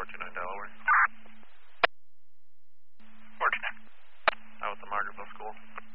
429 Delaware. 429. Out with the Margaretville School.